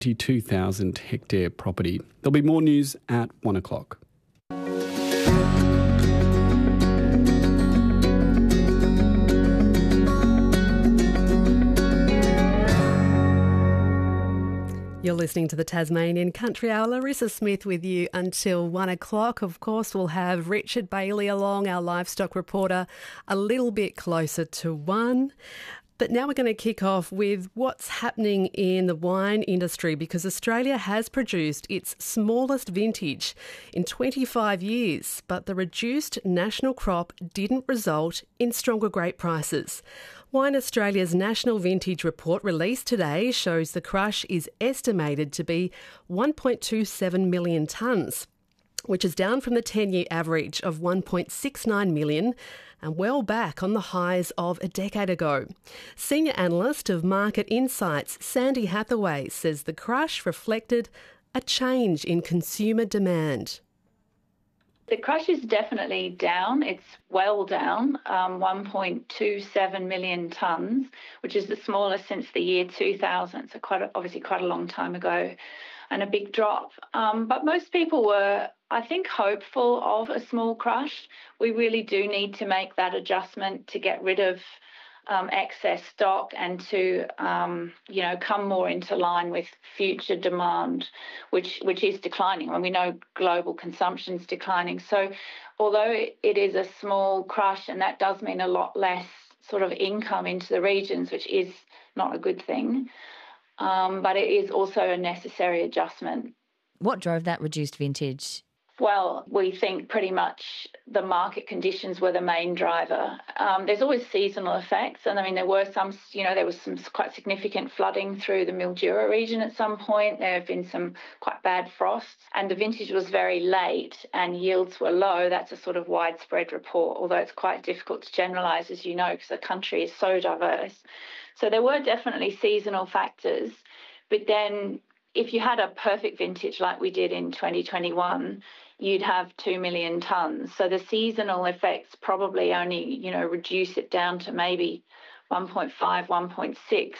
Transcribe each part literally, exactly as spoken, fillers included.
fifty-two thousand hectare property. There'll be more news at one o'clock. You're listening to the Tasmanian Country Hour. Larissa Smith with you until one o'clock. Of course, we'll have Richard Bailey along, our livestock reporter, a little bit closer to one. But now we're going to kick off with what's happening in the wine industry, because Australia has produced its smallest vintage in twenty-five years, but the reduced national crop didn't result in stronger grape prices. Wine Australia's National Vintage Report released today shows the crush is estimated to be one point two seven million tonnes, which is down from the ten-year average of one point six nine million and well back on the highs of a decade ago. Senior analyst of Market Insights, Sandy Hathaway, says the crush reflected a change in consumer demand. The crush is definitely down. It's well down, um, one point two seven million tonnes, which is the smallest since the year two thousand, so quite a, obviously quite a long time ago, and a big drop. Um, but most people were, I think, hopeful of a small crush. We really do need to make that adjustment to get rid of um, excess stock and to, um, you know, come more into line with future demand, which which is declining. And we know global consumption is declining. So although it is a small crush, and that does mean a lot less sort of income into the regions, which is not a good thing, um, but it is also a necessary adjustment. What drove that reduced vintage? Well, we think pretty much the market conditions were the main driver. Um, there's always seasonal effects, and I mean there were some, you know, there was some quite significant flooding through the Mildura region at some point. There have been some quite bad frosts, and the vintage was very late and yields were low. That's a sort of widespread report, although it's quite difficult to generalise, as you know, because the country is so diverse. So there were definitely seasonal factors, but then if you had a perfect vintage like we did in twenty twenty-one, you'd have two million tonnes. So the seasonal effects probably only, you know, reduce it down to maybe one point five, one point six.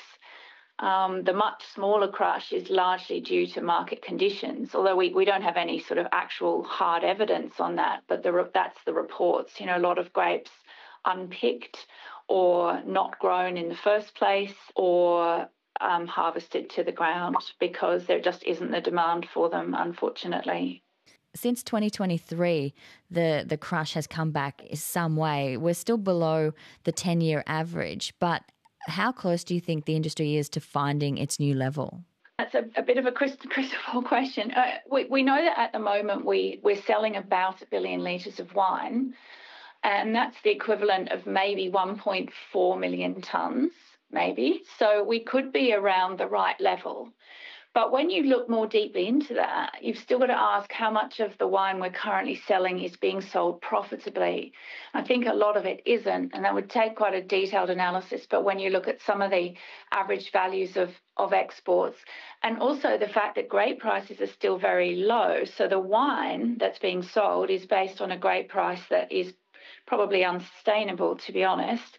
Um, the much smaller crush is largely due to market conditions, although we, we don't have any sort of actual hard evidence on that, but the, that's the reports. You know, a lot of grapes unpicked or not grown in the first place, or um, harvested to the ground because there just isn't the demand for them, unfortunately. Since twenty twenty-three, the, the crush has come back some way. We're still below the ten-year average, but how close do you think the industry is to finding its new level? That's a, a bit of a crystal, crystal ball question. Uh, we, we know that at the moment we, we're selling about a billion litres of wine, and that's the equivalent of maybe one point four million tonnes, maybe. So we could be around the right level. But when you look more deeply into that, you've still got to ask how much of the wine we're currently selling is being sold profitably. I think a lot of it isn't, and that would take quite a detailed analysis. But when you look at some of the average values of, of exports, and also the fact that grape prices are still very low, so the wine that's being sold is based on a grape price that is probably unsustainable, to be honest.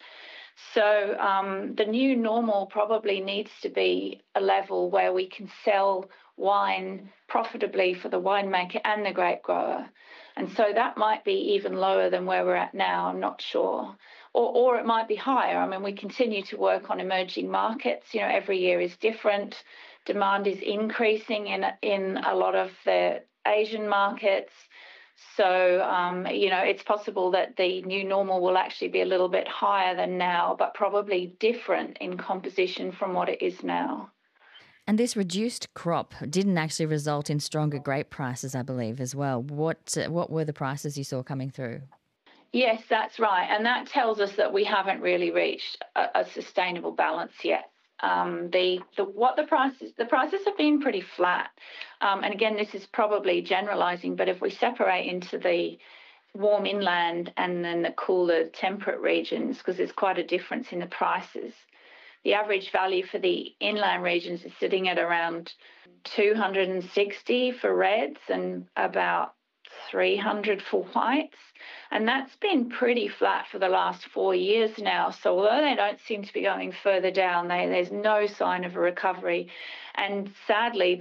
So um, the new normal probably needs to be a level where we can sell wine profitably for the winemaker and the grape grower. And so that might be even lower than where we're at now, I'm not sure. Or, or it might be higher. I mean, we continue to work on emerging markets. You know, every year is different. Demand is increasing in, in a lot of the Asian markets. So, um, you know, it's possible that the new normal will actually be a little bit higher than now, but probably different in composition from what it is now. And this reduced crop didn't actually result in stronger grape prices, I believe, as well. What uh, what were the prices you saw coming through? Yes, that's right. And that tells us that we haven't really reached a, a sustainable balance yet. Um, the, the what the prices the prices have been pretty flat, um, and again this is probably generalising, but if we separate into the warm inland and then the cooler temperate regions, because there's quite a difference in the prices, the average value for the inland regions is sitting at around two hundred sixty for reds and about three hundred for whites. And that's been pretty flat for the last four years now. So although they don't seem to be going further down, they, there's no sign of a recovery. And sadly,